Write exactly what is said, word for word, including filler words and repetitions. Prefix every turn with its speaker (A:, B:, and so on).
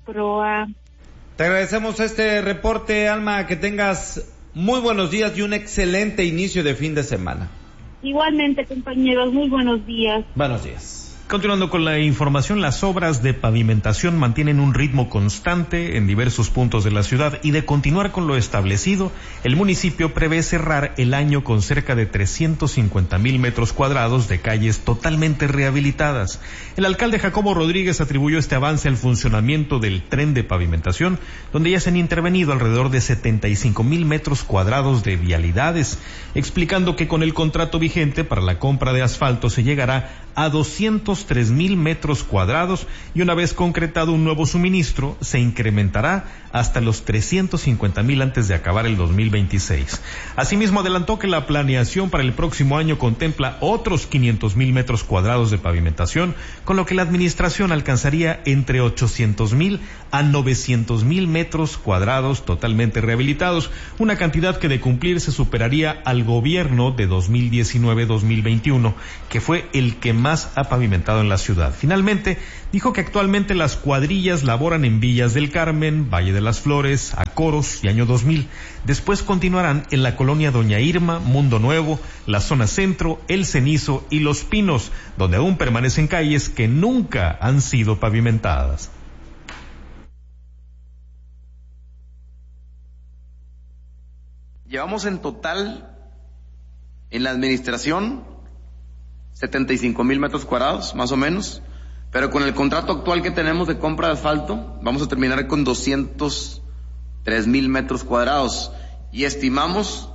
A: Proa.
B: Te agradecemos este reporte, Alma, que tengas muy buenos días y un excelente inicio de fin de semana.
A: Igualmente, compañeros, muy buenos días.
B: Buenos días.
C: Continuando con la información, las obras de pavimentación mantienen un ritmo constante en diversos puntos de la ciudad y de continuar con lo establecido, el municipio prevé cerrar el año con cerca de trescientos cincuenta mil metros cuadrados de calles totalmente rehabilitadas. El alcalde Jacobo Rodríguez atribuyó este avance al funcionamiento del tren de pavimentación, donde ya se han intervenido alrededor de setenta y cinco mil metros cuadrados de vialidades, explicando que con el contrato vigente para la compra de asfalto se llegará a doscientos tres mil metros cuadrados y una vez concretado un nuevo suministro se incrementará hasta los trescientos cincuenta mil antes de acabar el dos mil veintiséis. Asimismo adelantó que la planeación para el próximo año contempla otros quinientos mil metros cuadrados de pavimentación, con lo que la administración alcanzaría entre ochocientos mil a novecientos mil metros cuadrados totalmente rehabilitados, una cantidad que de cumplirse superaría al gobierno de dos mil diecinueve dos mil veintiuno, que fue el que más ha pavimentado en la ciudad. Finalmente, dijo que actualmente las cuadrillas laboran en Villas del Carmen, Valle de las Flores, Acoros y Año dos mil. Después continuarán en la colonia Doña Irma, Mundo Nuevo, la zona centro, El Cenizo y Los Pinos, donde aún permanecen calles que nunca han sido pavimentadas.
D: Llevamos en total en la administración setenta y cinco mil metros cuadrados, más o menos, pero con el contrato actual que tenemos de compra de asfalto, vamos a terminar con doscientos tres mil metros cuadrados y estimamos